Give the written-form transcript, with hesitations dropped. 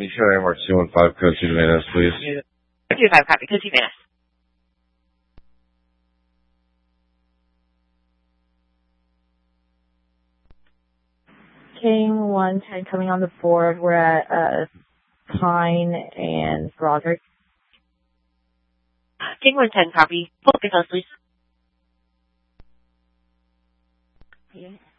You should have more 215 code 2 Venice, please. 25 copy, code 2 Venice. King 110 coming on the board. We're at Pine and Broderick. King 110 copy. Focus us, please. Yeah.